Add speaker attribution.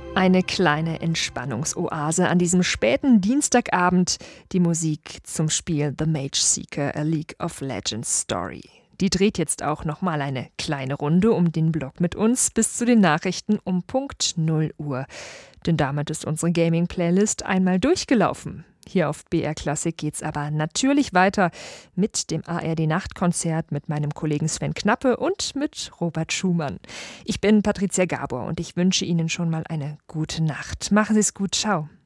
Speaker 1: Eine kleine Entspannungsoase an diesem späten Dienstagabend. Die Musik zum Spiel The Mage Seeker, A League of Legends Story. Die dreht jetzt auch nochmal eine kleine Runde um den Block mit uns bis zu den Nachrichten um Punkt 0 Uhr. Denn damit ist unsere Gaming-Playlist einmal durchgelaufen. Hier auf BR Classic geht's aber natürlich weiter mit dem ARD-Nachtkonzert mit meinem Kollegen Sven Knappe und mit Robert Schumann. Ich bin Patricia Gabor und ich wünsche Ihnen schon mal eine gute Nacht. Machen Sie es gut, ciao.